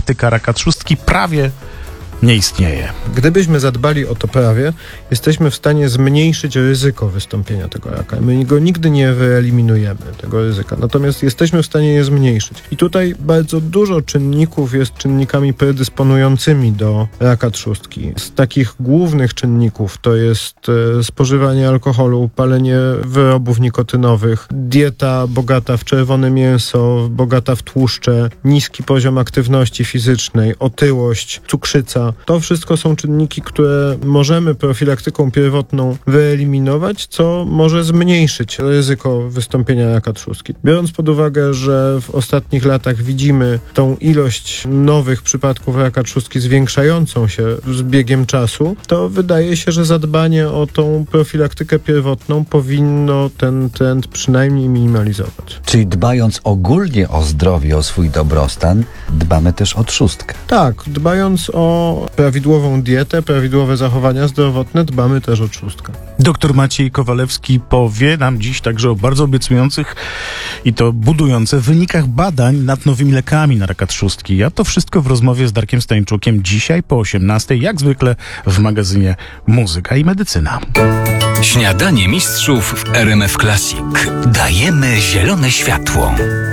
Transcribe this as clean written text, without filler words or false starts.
profilaktyka raka trzustki prawie nie istnieje. Gdybyśmy zadbali o to prawie, jesteśmy w stanie zmniejszyć ryzyko wystąpienia tego raka. My go nigdy nie wyeliminujemy, tego ryzyka. Natomiast jesteśmy w stanie je zmniejszyć. I tutaj bardzo dużo czynników jest czynnikami predysponującymi do raka trzustki. Z takich głównych czynników to jest spożywanie alkoholu, palenie wyrobów nikotynowych, dieta bogata w czerwone mięso, bogata w tłuszcze, niski poziom aktywności fizycznej, otyłość, cukrzyca. To wszystko są czynniki, które możemy profilaktyką pierwotną wyeliminować, co może zmniejszyć ryzyko wystąpienia raka trzustki. Biorąc pod uwagę, że w ostatnich latach widzimy tą ilość nowych przypadków raka trzustki zwiększającą się z biegiem czasu, to wydaje się, że zadbanie o tą profilaktykę pierwotną powinno ten trend przynajmniej minimalizować. Czyli dbając ogólnie o zdrowie, o swój dobrostan, dbamy też o trzustkę. Tak, dbając o prawidłową dietę, prawidłowe zachowania zdrowotne, dbamy też o trzustkę. Dr Maciej Kowalewski powie nam dziś także o bardzo obiecujących i to budujące wynikach badań nad nowymi lekami na raka trzustki. A to wszystko w rozmowie z Darkiem Stańczukiem dzisiaj po 18:00, jak zwykle w magazynie Muzyka i Medycyna. Śniadanie mistrzów w RMF Classic. Dajemy zielone światło.